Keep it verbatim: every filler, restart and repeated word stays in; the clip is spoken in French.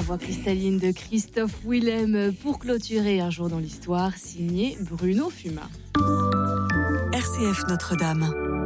voix cristalline de Christophe Willem pour clôturer Un jour dans l'histoire, signé Bruno Fuma. R C F Notre-Dame.